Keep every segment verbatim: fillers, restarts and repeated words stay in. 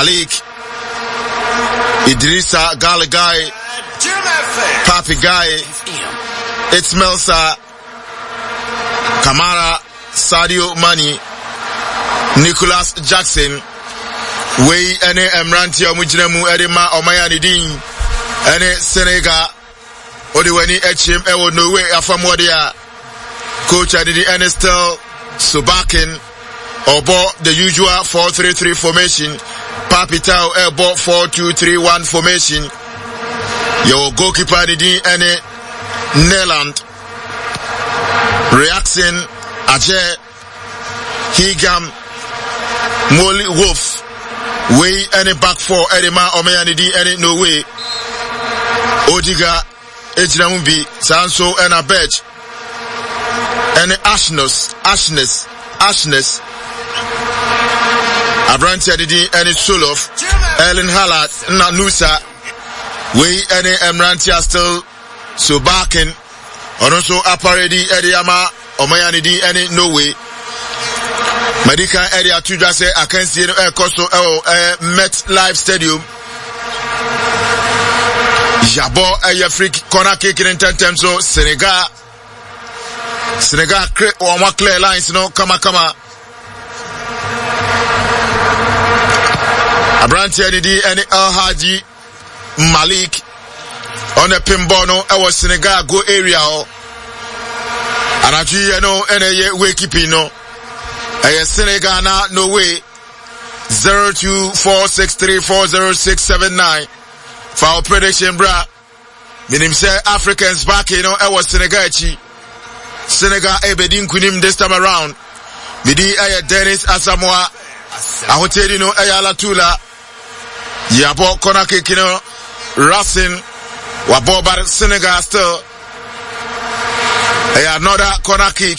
Malik, Idrissa Gale Guy, Papi Guy, Ismail Sarr, Kamara, Sadio Mane, Nicholas Jackson, Wey ene Emranti omujinemu edema omayanidin ene Senegal odiweni echim ewo Norway afamwode coach adidi ene still Subakin obo the usual four three three formation. Papi Tau ebo four two three one formation. Your goalkeeper adidi ene Neland Reaction Aje Higam Molly Wolf Way any back four Edema Omeyanidi any no way Odiga Ejinamubi Sanso and a bench any Ashness Ashness Ashness Abranti Adidi any Solof Ellen Hallard Nanusa Way any Emranti still Subakin Onoso Aparedi Ediama Omeyanidi any no way Medical area to just say I can see a costo uh Met Live Stadium. Jabo a free corner kick in ten times so Senegal Senegal create or more clear lines no kama kama. Abranti Adidi and El Haji Malik on a pimbono our Senegal go area and actually you know any way keeping no. Aye Senegal na no way zero two four six three four zero six seven nine for our prediction bra minim say Africans back you know I was Senegal chi Senegal ebedin kunim this time around midi aye Dennis Asamoah ahoteli no aye Alatula yabo kona kick you know Racing wabo bar Senegal still aye another corner kick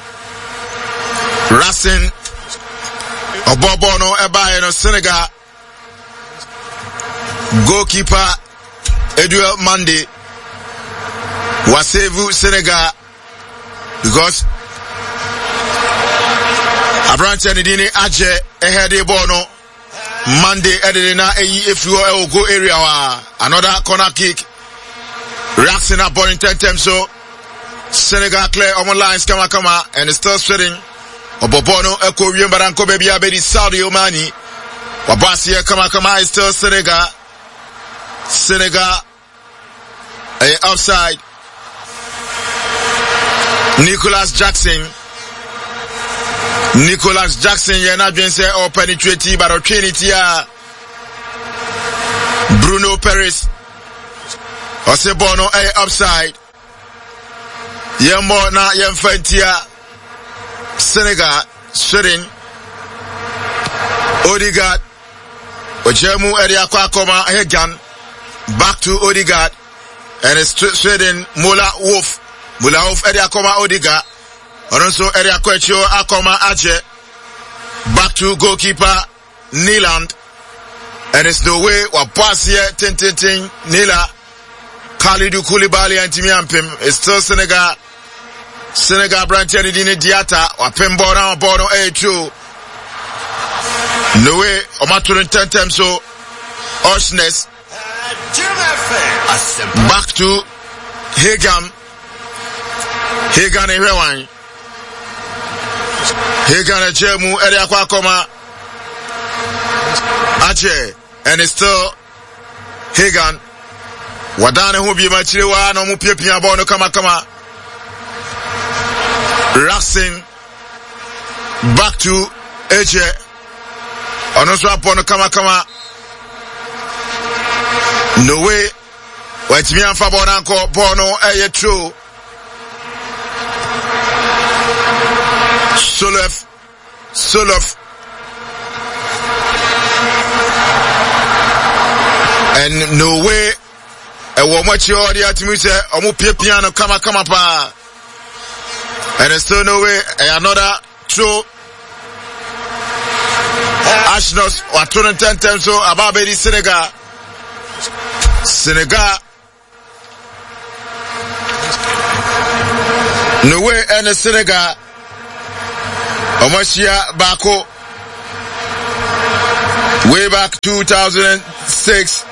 Racing Obobono Eba no Senegal goalkeeper Edouard Mendy Wasevu Senegal because Abranti Adini Aje ehede bono Mendy edena eyi efiwo e go area wa another corner kick Racing a ball in ten times so Senegal clear on lines kama kama and it's still sitting Obobono eko wiembaranko baby abedi Sadio Mane wabasi ya kama kama is still Senegal Senegal a outside Nicholas Jackson Nicholas Jackson yana dwense o penetrate but o trinity ya Bruno Perez Osebono a outside Yemo na yemfantia Senegal shooting Odegaard Ojemu area kwa koma Hegan back to Odegaard and it's shooting Mola Wolf Mola Wolf area koma Odegaard Oronso area kwa chio akoma Aje back to goalkeeper Neland and it's the way wa pass here tin tin tin Nila Kalidou Koulibaly and Timi Ampim it's still Senegal Senegal branch and Dini Diata or Pembora or Bono A two. No way, Omaturin ten times so Oshness back to Hegam Hegan a rewind Hegan a Jemu Area Kwakoma Ache and it's still Hegan Wadane who be Machiwa no Mupia Bono Kama Kama Racing back to Eje Onoswa Pono Kama Kama no way wait me and Fabonanko Bono Eye true Solof Solof and no way a woman chiori at me say omu piano Kama Kama pa and there's still no way another throw Ashnos or two ten times so about Bedi Senegal Senegal no way and the Senegal Omashia Bako Way back two thousand six,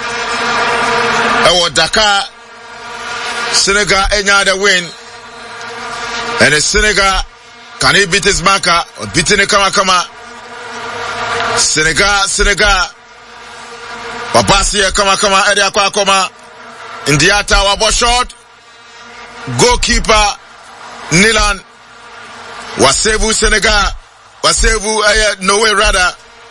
our Dakar, Senegal enya the win, and the Senegal can he beat his marker or beat the kama kama? Senegal, Senegal, Babasi kama kama area kwa kama, Indiata wabo shot, goalkeeper Nilan, wasevu Senegal, wasevu uh, no way rather.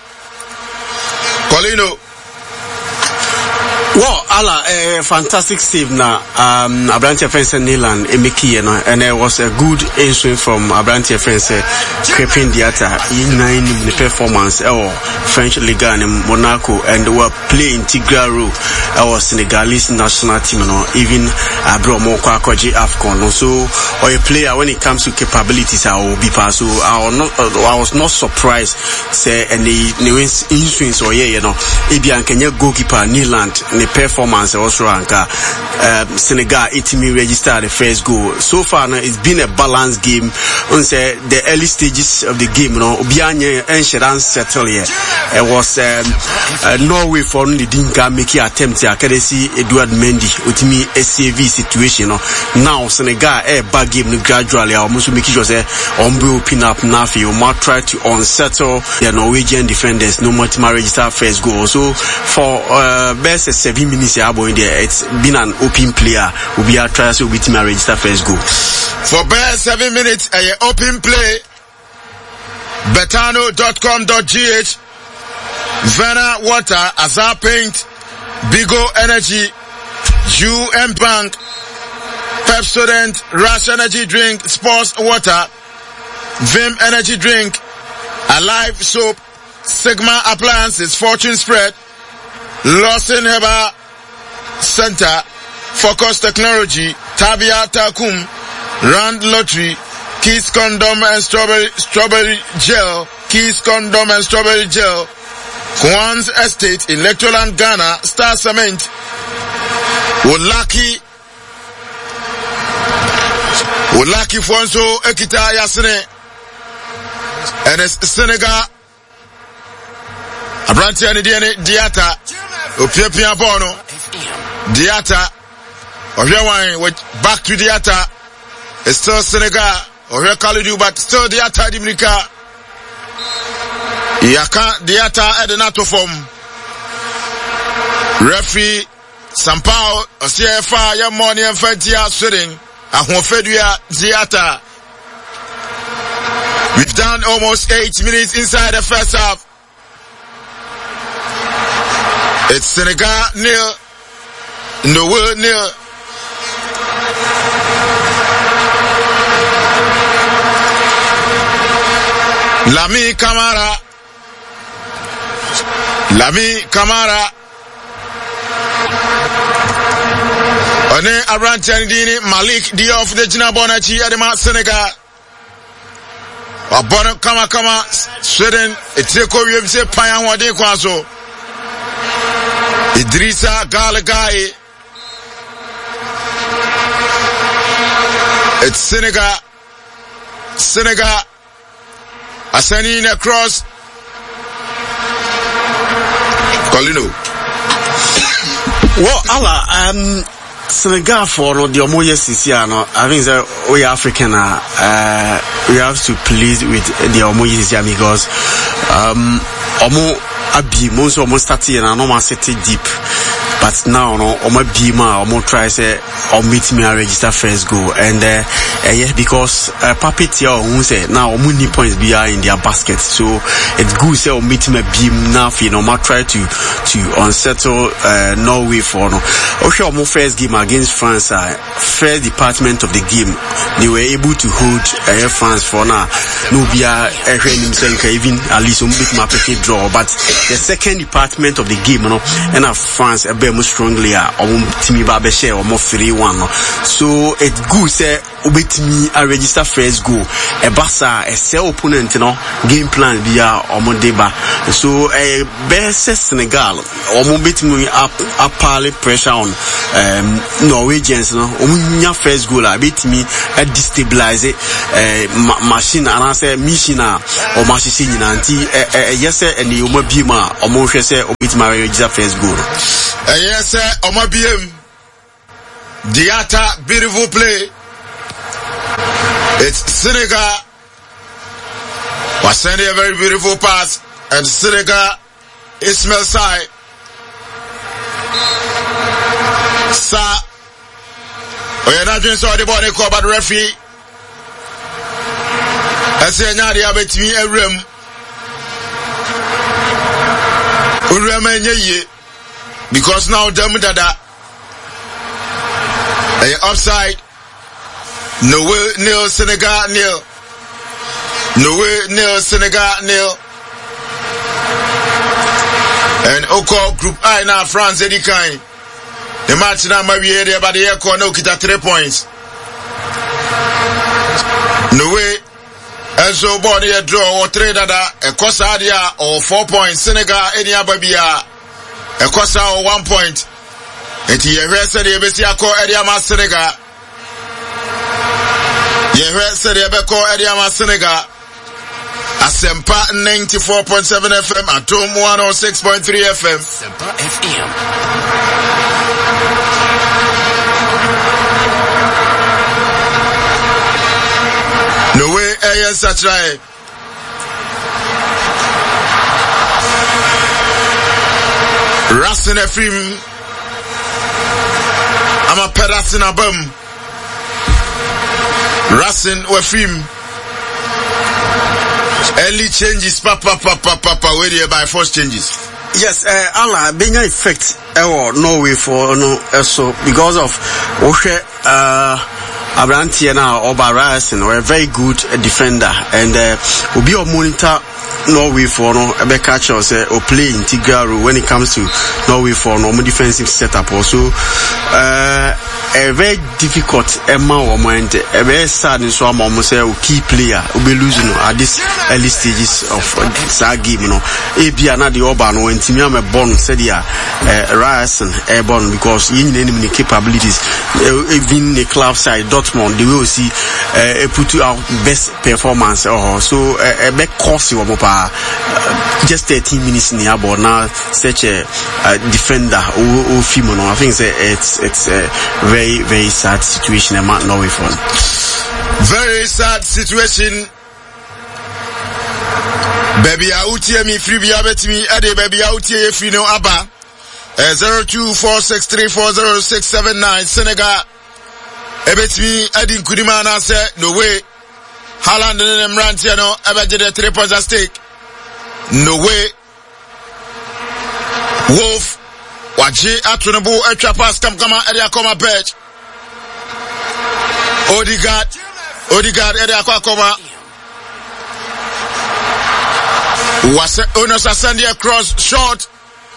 Colino. Well, Allah, a uh, fantastic save now. Um, Abrantia Fence Nilan, Emiki, you know, and it was a good entry from Abrantia Fence, Crepin Diata, in nine in the performance, or French Liga and Monaco, and were playing integral role, our Senegalese national team, you know, even Abro Mokwa Koji Afcon. So, or a player when it comes to capabilities, I will be passed. So, I was not, uh, I was not surprised, say, any new influence or yeah, you know, Ibian Kenya goalkeeper Niland. Performance also anka um, Senegal it me register the first goal. So far no, it's been a balanced game. On say the early stages of the game, no Obianye and settle here. It was um, uh, Norway for the Dinka making attempt to see Edouard Mendy with me a C V situation. No. Now Senegal a bad game no, gradually almost make sure say Ombu pin up Nafi or might try to unsettle the Norwegian defenders no more to register first goal. So for uh, best seven minutes in there, it's been an open player. We'll be a try to beat him and register first goal. For best seven minutes, a open play. Betano dot com dot g h, Vena Water, Azar Paint, Bigo Energy, U M Bank, Pepsodent, Rush Energy Drink, Sports Water, Vim Energy Drink, Alive Soap, Sigma Appliances, Fortune Spread, Lawson Heba Center, Focus Technology, Tabia Takum, Rand Lottery, Keys Condom and Strawberry Strawberry Gel, Keys Condom and Strawberry Gel, Kwan's Estate in Electroland, Ghana, Star Cement, Wolaki, Wolaki Fonso, Ekita Yasene, and it's Senegal, Abrantia Nidiane Diata, Opiapia Bono, Diata, Ohiawan, back to Diata, it's still Senegal, Ohia Kalidu, but still Diata Dimrika, Yaka Diata Edenato form, Referee, Sampao, Osiafa, Yamoni and Fatia Swing, Ahofedia Diata. We've done almost eight minutes inside the first half. It's Senegal nil, no world nil. Lami Kamara, Lami Kamara, One Abrantia Dini Malik Diouf the Jina Bonachi Adema Senegal. Abona Kama Kama Sweden Eteko Yemse Payan Wade Kwaso. Idrissa Galagai. It's Senegal. Senegal. Asani across. Colino. Well, Allah, um, Senegal for the Omoye Sisiano, I think that we African, uh, we have to please with the Omoye Sisia because, um, Omo Abi, most almost started and I know my city deep. But now, no, Omo Bima, Omo try say, or meet me and register first go. And, uh, uh yeah, because, uh, Puppet here, who say, now, Omo need points be in their basket. So, it's good say, or meet me beam now, you know, I try to, to unsettle, uh, Norway for, no. Okay, Omo first game against France, uh, first department of the game, they were able to hold, uh, France for now. No, be a, uh, himself, even, at least, Omo beat my draw. But, the second department of the game, you know, and uh, France, uh, be more strongly a omo timi ba be share omo three one no. So it good say obetimi a register first goal e basa e say opponent no game plan bia omo deba. So e be Senegal omo betimi up apply pressure on um Norwegians no omo nya first goal a betimi e destabilize eh machine and say mission a o machine nyina anti eh yes eni omo bima omo hwe say obetimi register first goal. Eh yes omo biem Diata, beautiful play. It's Senegal was sending a very beautiful pass, and Senegal Ismail Sai Sa we are not doing so the ball they call but the referee I say nyadi abetimi ewrem urem enye because now dem dada a offside. No way, nil, Senegal, nil. No way, nil, Senegal, nil. And Oko Group I now, France, Eddie Kine. The match now might be here, but the air corner, kita three points. No way. And so, body a draw or trade dada, a Kosadia or four points. Senegal, any ababia, a Kosa or one point. And he arrested the Bessiako Ediama Senegal. He arrested the Beko Ediama Senegal. Asempa ninety-four point seven F M at Tom one oh six point three F M. Asempa F M. No way, A S Achai. Racing a film. I'm a pedassin a bum. Racing or film. Early changes, papa, papa, papa, where you by force changes. Yes, uh, Allah, being an effect, uh, Norway for no, uh, so because of Oshe, uh, Abrantia now, Oba Racing, or a very good uh, defender, and uh, will be a monitor. Norway for no ebe catch us uh, or play integral role when it comes to Norway for no defensive setup also uh, a very difficult Emma or mind a very sad in so mom say key player will be losing at this early stages of uh, this game you know e be another urban when Timmy am a born said ya Ryerson airborne because you need any capabilities even the club side Dortmund they will see uh, put out best performance or so a back course you Uh, just thirteen minutes in the about now such a uh, defender or female. I think it's a, it's it's a very very sad situation. I'm not Norway for very sad situation. Baby out here me free be abet me ade baby out here if you know Abba zero two four six three four zero six seven nine Senegal abet me adin kudimana say no way Haaland and Emrant you know abet the three points at stake. No way. Wolf. Waji atunabu etra pass come come area come page. Odegaard. Odegaard area come. Was Onos send across short.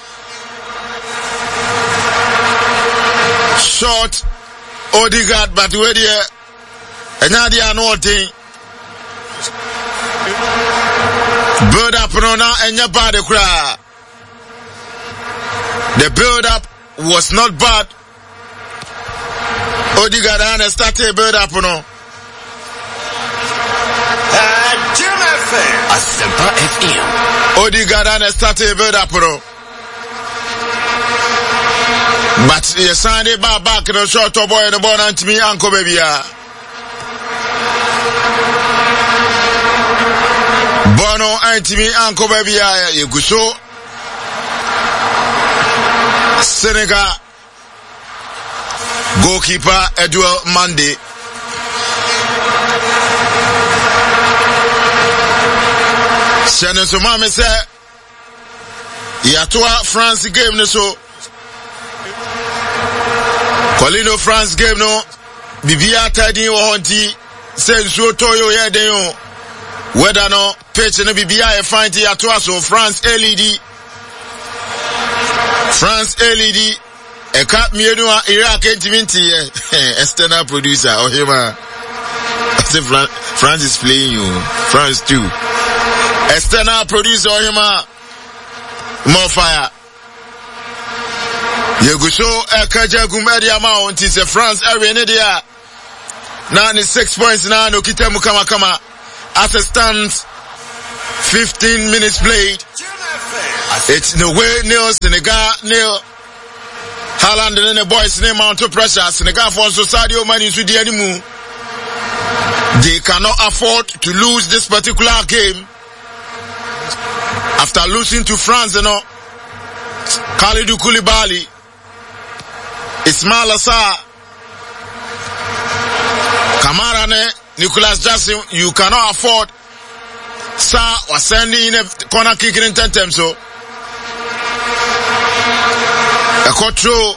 Short. Odegaard but where there. And now they are nothing. Build up Rona and your body cry. The build up was not bad. Odegaard and started build up no. Asempa F M. Odegaard and started build up no. But you signed it back back in the short boy and the ball and to me uncle baby. Bono antimi anko baby ya yeguso Senegal goalkeeper Edouard Mendy Shannon so mama say yatoa France game no so Colino France game no bibia tadi wo honti senso toyo ye den yo whether no pitch no bibia e find it at so France L E D France L E D A cat mienu Iraq intiminity external producer or him. France is playing you. France too. External producer or him. More fire. You go show a Kajagum area amount is a France area in India. ninety-six points now, no kita mukama kama. As it stands, fifteen minutes played. It's no way nil, Senegal nil. Haaland and the boys name out to pressure. Senegal for Sadio Mane to the enemy. They cannot afford to lose this particular game. After losing to France, you know, Kalidou Koulibaly, Ismail Assar, Kamara ne, Nicolas Jackson, you cannot afford. Sa was sending in a corner kick in ten times so. A control.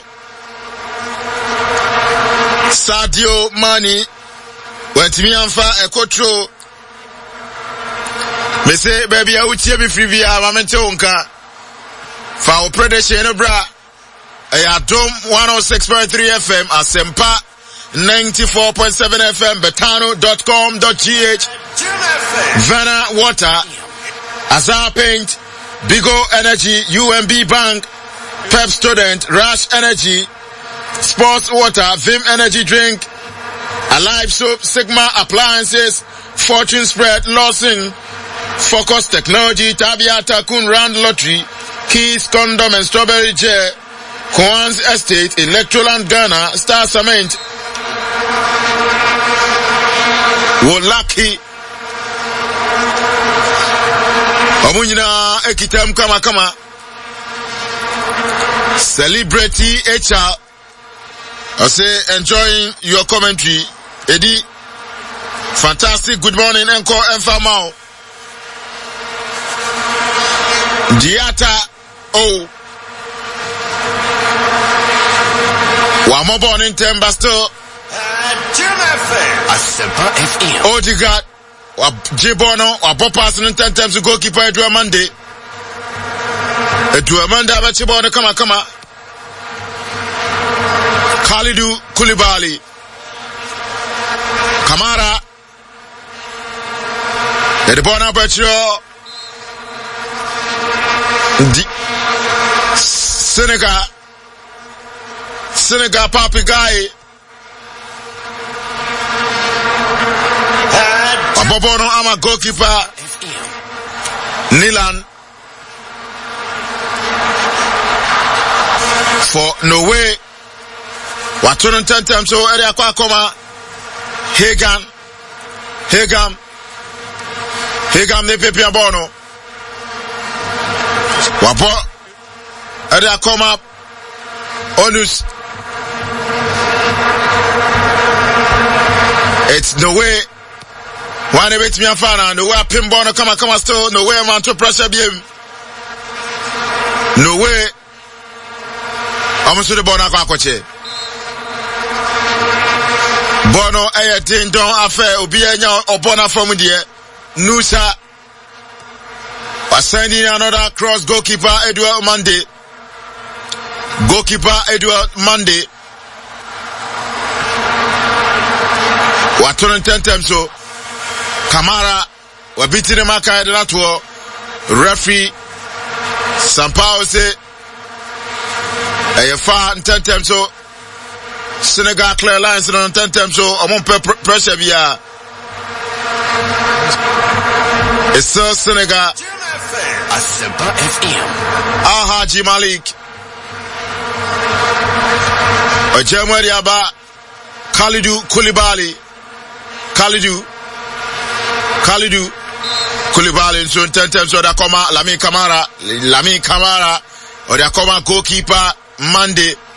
Sadio Mane went me on fire a control. Me say baby I would see me free via Mamente Unka. For predation no bra. I dome one oh six point three F M at Sempa ninety-four point seven F M betano dot com dot g h. Vana Water, Azar Paint, Bigo Energy, U M B Bank, Pep Student, Rush Energy, Sports Water, Vim Energy Drink, Alive Soap, Sigma Appliances, Fortune Spread, Lawson, Focus Technology, Tabiata Kun Round Lottery, Keys Condom and Strawberry J, Kwan's Estate, Electroland Ghana, Star Cement, Wolaki, Omunyina Ekitem Kama Kama, Celebrity H R. I say enjoying your commentary. Eddie, fantastic. Good morning, Encore Enfamao. Diata O. Wamo born in Tembasto. Asempa F M. Odegaard. Jibono. Wabo passing in ten times to goalkeeper Edouard Mande. Edouard Mande abachibono kama kama. Kalidou Koulibaly, Kamara, Edibona Betro, Senegal, Senegal Papi Guy, Abobono Ama goalkeeper, Nilan, for no way. Watono ten times so area kwa koma Hagan Hagan Hagan ne pepe abono Wapo area koma Onus. It's no way one bit me afana no way pimbono kama kama still no way man to pressure biem no way amusu de bona kwa koche Bono eye din don afa obi enya obona from there Nusa was sending another cross goalkeeper Edouard Mande goalkeeper Edouard Mande watono ten times so Kamara wabiti ne maka edelato referee Sampao say eye fa ten times so Senegal clear lines on ten times so I'm on pressure via. It's still Senegal. Asempa F M. Al-Haji Malik. Ojemwe Diaba. Kalidou Koulibaly. Kalidou. Kalidou Koulibaly. So ten times so da koma Lamine Kamara. Lamine Kamara. Or da koma goalkeeper Mande.